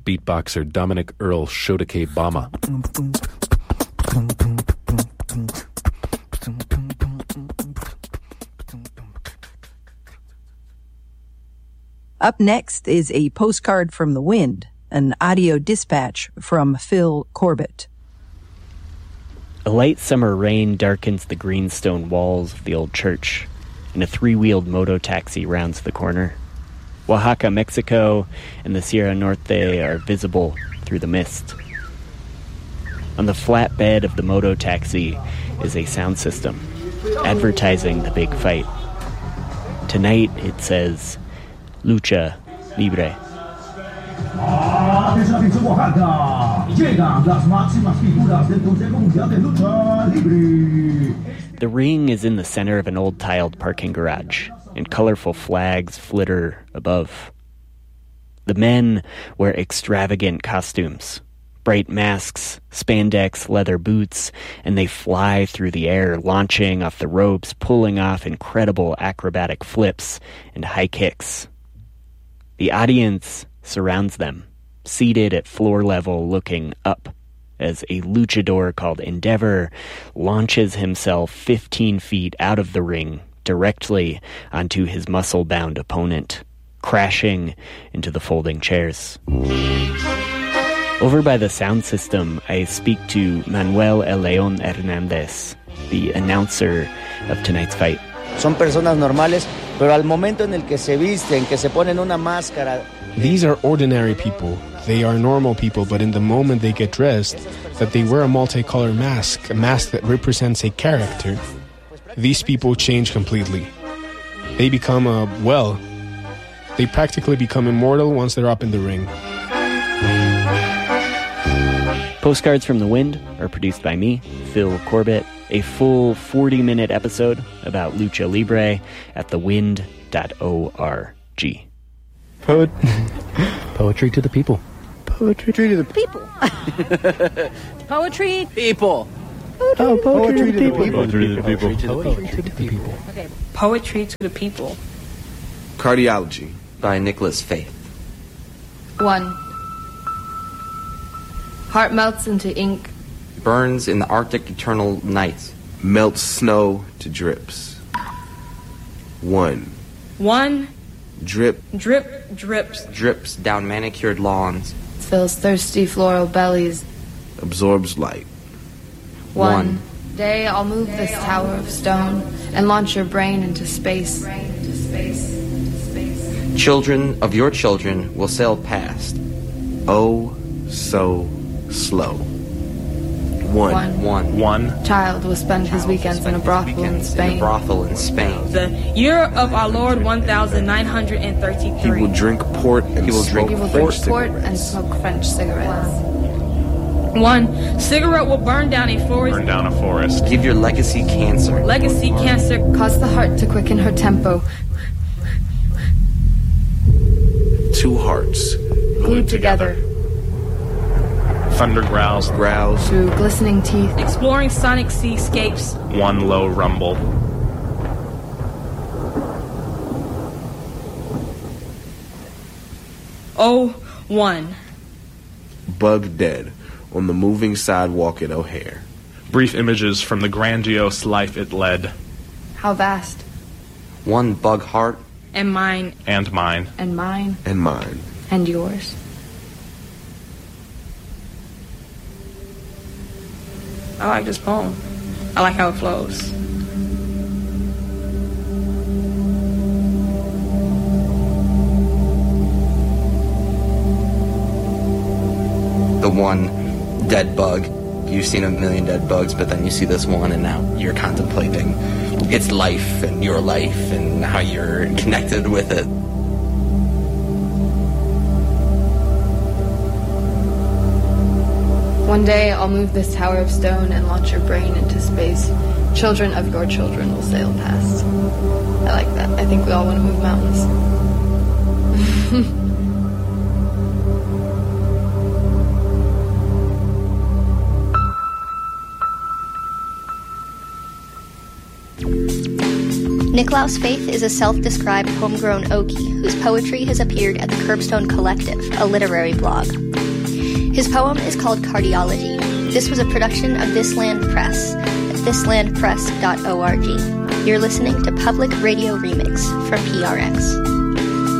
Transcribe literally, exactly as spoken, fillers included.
beatboxer Dominic Earl Shodeke Bama. Up next is a postcard from the wind, an audio dispatch from Phil Corbett. A light summer rain darkens the green stone walls of the old church, and a three-wheeled moto taxi rounds the corner. Oaxaca, Mexico, and the Sierra Norte are visible through the mist. On the flat bed of the moto taxi is a sound system, advertising the big fight. Tonight it says, Lucha Libre. The ring is in the center of an old tiled parking garage, and colorful flags flitter above. The men wear extravagant costumes, bright masks, spandex leather boots, and they fly through the air, launching off the ropes, pulling off incredible acrobatic flips and high kicks. The audience surrounds them, seated at floor level looking up, as a luchador called Endeavor launches himself fifteen feet out of the ring directly onto his muscle-bound opponent, crashing into the folding chairs. Over by the sound system, I speak to Manuel El León Hernández, the announcer of tonight's fight. Son personas normales, pero al momento en el que se visten, que se ponen una máscara. These are ordinary people. They are normal people, but in the moment they get dressed, that they wear a multicolored mask, a mask that represents a character, these people change completely. They become, uh, well, they practically become immortal once they're up in the ring. Postcards from the Wind are produced by me, Phil Corbett. A full forty-minute episode about Lucha Libre at the wind dot org. Poet- Poetry to the people. Poetry to the people. Poetry. People. Oh, poetry to the people. Poetry to the people. Poetry to the people. Okay. Poetry to the people. Cardiology by Nicholas Faith. One. Heart melts into ink. Burns in the Arctic eternal nights. Melts snow to drips. One. One. Drip. Drip drips. Drips down manicured lawns. Fills thirsty floral bellies. Absorbs light. One. Day I'll move this tower of stone and launch your brain into space. Children of your children will sail past. Oh, so slow. One. One. One. One. Child will spend his weekends in a brothel in Spain. In a brothel in Spain. The year of our Lord one thousand nine hundred thirty-three. He will drink port and he will smoke He will French drink port cigarettes. and smoke French cigarettes. One. Cigarette will burn down a forest. Burn down a forest. Give your legacy cancer. Legacy cancer. Cause the heart to quicken her tempo. Two hearts. Glued together. Thunder growls. Growls. Through glistening teeth. Exploring sonic seascapes. One low rumble. Oh, one. Bug dead on the moving sidewalk at O'Hare. Brief images from the grandiose life it led. How vast. One bug heart. And mine. And mine. And mine. And mine. And yours. I like this poem. I like how it flows. The one dead bug. You've seen a million dead bugs, but then you see this one, and now you're contemplating its life and your life and how you're connected with it. One day I'll move this tower of stone and launch your brain into space. Children of your children will sail past. I like that. I think we all want to move mountains. Niklaus Faith is a self-described homegrown Okie whose poetry has appeared at the Curbstone Collective, a literary blog. His poem is called Cardiology. This was a production of This Land Press at this land press dot org. You're listening to Public Radio Remix from P R X.